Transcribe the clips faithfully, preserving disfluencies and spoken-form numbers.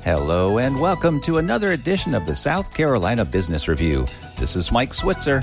Hello and welcome to another edition of the South Carolina Business Review. This is Mike Switzer.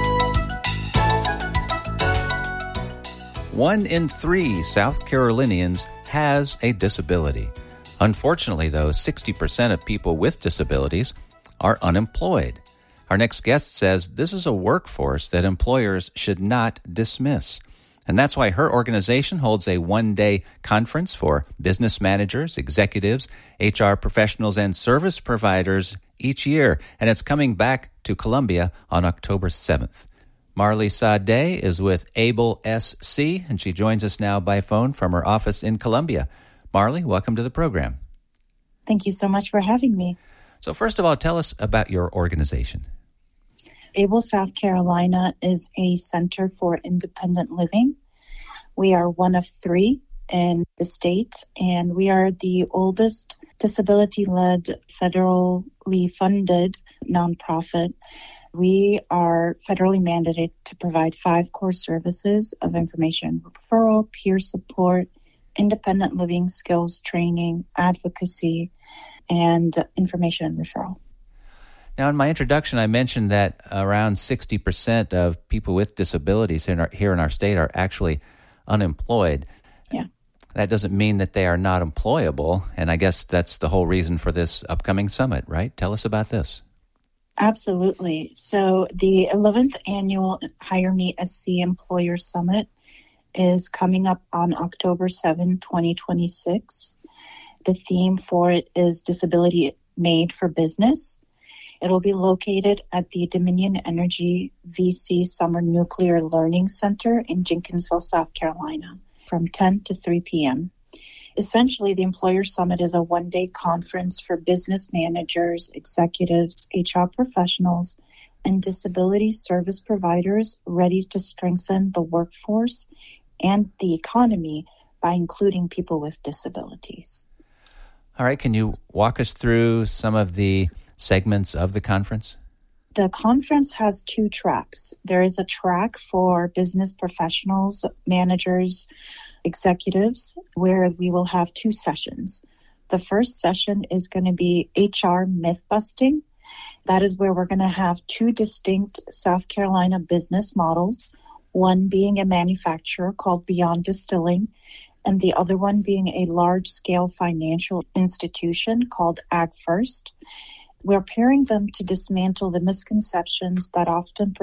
One in three South Carolinians has a disability. Unfortunately, though, sixty percent of people with disabilities are unemployed. Our next guest says this is a workforce that employers should not dismiss. And that's why her organization holds a one-day conference for business managers, executives, H R professionals, and service providers each year. And it's coming back to Columbia on October seventh. Marley Sade is with Able S C, and she joins us now by phone from her office in Columbia. Marley, welcome to the program. Thank you so much for having me. So first of all, tell us about your organization. Able South Carolina is a center for independent living. We are one of three in the state, and we are the oldest disability-led, federally funded nonprofit. We are federally mandated to provide five core services of information referral, peer support, independent living skills training, advocacy, and information and referral. Now, in my introduction, I mentioned that around sixty percent of people with disabilities in our, here in our state are actually unemployed. Yeah. That doesn't mean that they are not employable, and I guess that's the whole reason for this upcoming summit, right? Tell us about this. Absolutely. So the eleventh Annual Hire Me S C Employer Summit is coming up on October seventh, twenty twenty-six. The theme for it is Disability Made for Business. It'll be located at the Dominion Energy V C Summer Nuclear Learning Center in Jenkinsville, South Carolina, from ten to three p.m. Essentially, the Employer Summit is a one-day conference for business managers, executives, H R professionals, and disability service providers ready to strengthen the workforce and the economy by including people with disabilities. All right, can you walk us through some of the segments of the conference? The conference has two tracks. There is a track for business professionals, managers, executives, where we will have two sessions. The first session is going to be H R myth busting. That is where we're going to have two distinct South Carolina business models, one being a manufacturer called Beyond Distilling, and the other one being a large-scale financial institution called AgFirst. We're pairing them to dismantle the misconceptions that often